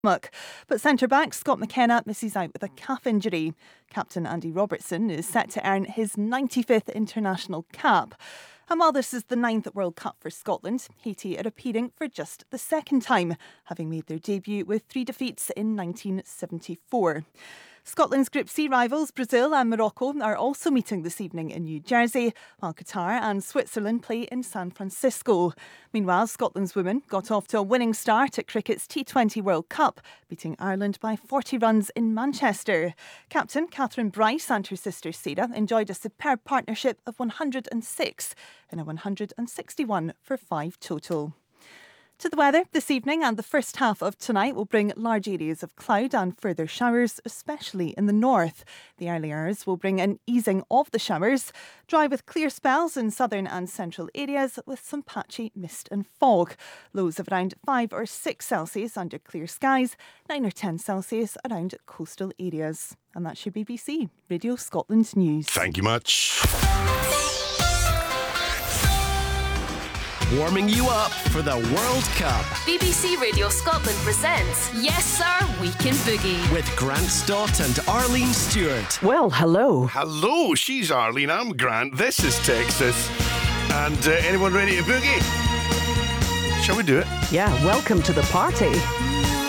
But centre-back Scott McKenna misses out with a calf injury. Captain Andy Robertson is set to earn his 95th international cap. And while this is the 9th World Cup for Scotland, Haiti are appearing for just the second time, having made their debut with 3 defeats in 1974. Scotland's Group C rivals, Brazil and Morocco, are also meeting this evening in New Jersey, while Qatar and Switzerland play in San Francisco. Meanwhile, Scotland's women got off to a winning start at cricket's T20 World Cup, beating Ireland by 40 runs in Manchester. Captain Catherine Bryce and her sister Sarah enjoyed a superb partnership of 106 in a 161 for 5 total. To the weather, this evening and the first half of tonight will bring large areas of cloud and further showers, especially in the north. The early hours will bring an easing of the showers, dry with clear spells in southern and central areas with some patchy mist and fog. Lows of around 5 or 6 Celsius under clear skies, 9 or 10 Celsius around coastal areas. And that's your BBC Radio Scotland News. Thank you much. Warming you up for the World Cup. BBC Radio Scotland presents Yes Sir Weekend Boogie with Grant Stott and Arlene Stewart. Well, hello. Hello, she's Arlene, I'm Grant, this is Texas. And anyone ready to boogie? Shall we do it? Yeah, welcome to the party.